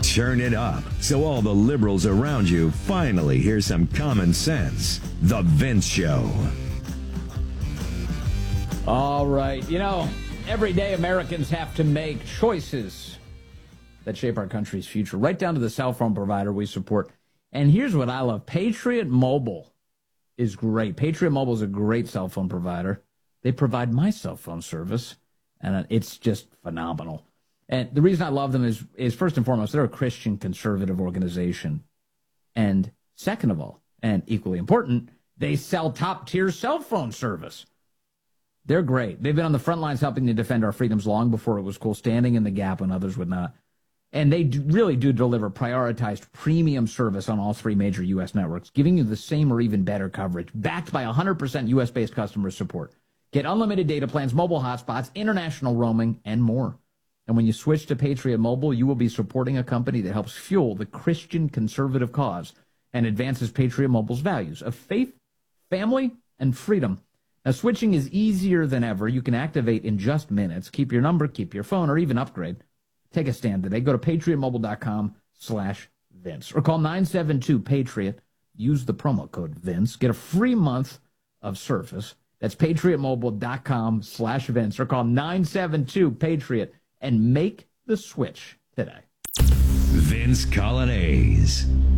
Turn it up so all the liberals around you finally hear some common sense. The Vince Show. All right. You know, every day Americans have to make choices that shape our country's future, right down to the cell phone provider we support. And here's what I love. Patriot Mobile is great. Patriot Mobile is a great cell phone provider. They provide my cell phone service, and it's just phenomenal. And the reason I love them is first and foremost, they're a Christian conservative organization. And second of all, and equally important, they sell top-tier cell phone service. They're great. They've been on the front lines helping to defend our freedoms long before it was cool, standing in the gap when others would not. And they really do deliver prioritized premium service on all three major U.S. networks, giving you the same or even better coverage, backed by 100% U.S.-based customer support. Get unlimited data plans, mobile hotspots, international roaming, and more. And when you switch to Patriot Mobile, you will be supporting a company that helps fuel the Christian conservative cause and advances Patriot Mobile's values of faith, family, and freedom. Now, switching is easier than ever. You can activate in just minutes. Keep your number, keep your phone, or even upgrade. Take a stand today. Go to patriotmobile.com/Vince or call 972-PATRIOT. Use the promo code Vince. Get a free month of service. That's patriotmobile.com/Vince or call 972-PATRIOT and make the switch today. Vince Colonnese.